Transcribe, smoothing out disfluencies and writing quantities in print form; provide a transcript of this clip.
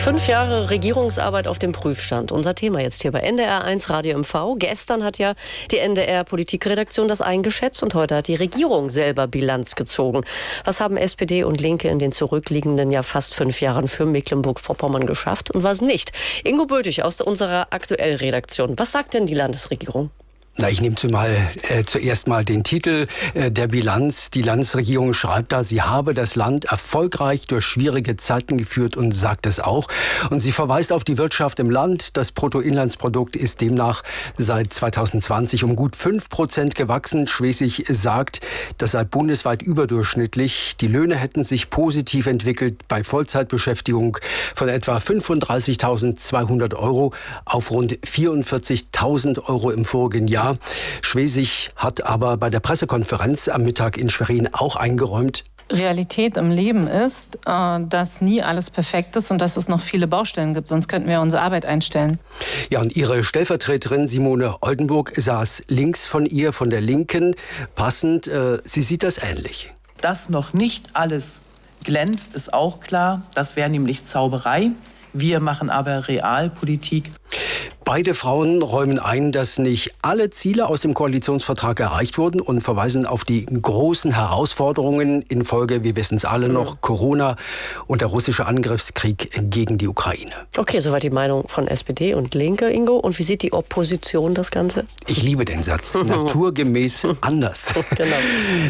5 Jahre Regierungsarbeit auf dem Prüfstand. Unser Thema jetzt hier bei NDR1 Radio MV. Gestern hat ja die NDR-Politikredaktion das eingeschätzt und heute hat die Regierung selber Bilanz gezogen. Was haben SPD und Linke in den zurückliegenden fast 5 Jahren für Mecklenburg-Vorpommern geschafft und was nicht? Ingo Bötig aus unserer Aktuell-Redaktion. Was sagt denn die Landesregierung? Ich nehme zuerst mal den Titel der Bilanz. Die Landesregierung schreibt da, sie habe das Land erfolgreich durch schwierige Zeiten geführt und sagt es auch. Und sie verweist auf die Wirtschaft im Land. Das Bruttoinlandsprodukt ist demnach seit 2020 um gut 5% gewachsen. Schwesig sagt, das sei bundesweit überdurchschnittlich. Die Löhne hätten sich positiv entwickelt bei Vollzeitbeschäftigung von etwa 35.200 € auf rund 44.000 € im vorigen Jahr. Schwesig hat aber bei der Pressekonferenz am Mittag in Schwerin auch eingeräumt: Realität im Leben ist, dass nie alles perfekt ist und dass es noch viele Baustellen gibt, sonst könnten wir unsere Arbeit einstellen. Ja, und ihre Stellvertreterin Simone Oldenburg saß links von ihr, von der Linken. Passend, sie sieht das ähnlich. Dass noch nicht alles glänzt, ist auch klar. Das wäre nämlich Zauberei. Wir machen aber Realpolitik. Beide Frauen räumen ein, dass nicht alle Ziele aus dem Koalitionsvertrag erreicht wurden und verweisen auf die großen Herausforderungen infolge, wir wissen es alle noch, Corona und der russische Angriffskrieg gegen die Ukraine. Okay, soweit die Meinung von SPD und Linke, Ingo. Und wie sieht die Opposition das Ganze? Ich liebe den Satz, naturgemäß anders. Genau.